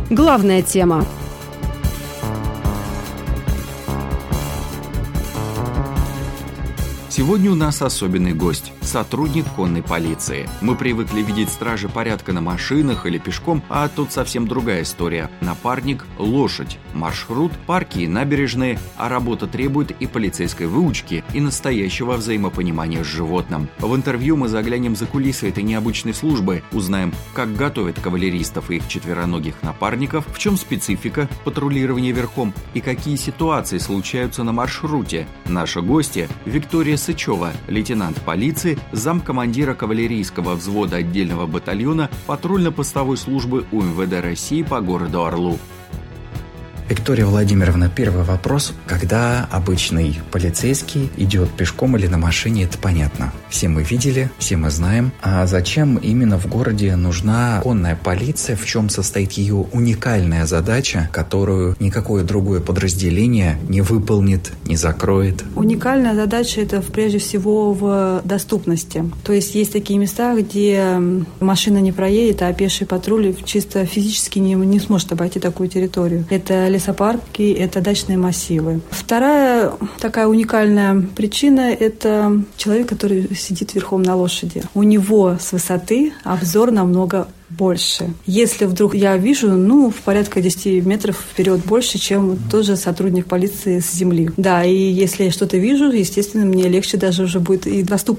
Главная тема. Сегодня у нас особенный гость – сотрудник конной полиции. Мы привыкли видеть стражи порядка на машинах или пешком, а тут совсем другая история. Напарник – лошадь, маршрут – парки и набережные, а работа требует и полицейской выучки, и настоящего взаимопонимания с животным. В интервью мы заглянем за кулисы этой необычной службы, узнаем, как готовят кавалеристов и их четвероногих напарников, в чем специфика патрулирования верхом и какие ситуации случаются на маршруте. Наша гостья – Виктория Сычева, лейтенант полиции, замкомандира кавалерийского взвода отдельного батальона патрульно-постовой службы УМВД России по городу Орлу. Виктория Владимировна, первый вопрос. Когда обычный полицейский идет пешком или на машине, это понятно. Все мы видели, все мы знаем. А зачем именно в городе нужна конная полиция? В чем состоит ее уникальная задача, которую никакое другое подразделение не выполнит, не закроет? Уникальная задача – это прежде всего в доступности. То есть такие места, где машина не проедет, а пеший патруль чисто физически не сможет обойти такую территорию. Это лесопарки, это дачные массивы. Вторая такая уникальная причина – это человек, который сидит верхом на лошади. У него с высоты обзор намного больше. Если вдруг я вижу, в порядка 10 метров вперед больше, чем тот же сотрудник полиции с земли. Да, и если я что-то вижу, естественно, мне легче даже уже будет и доступно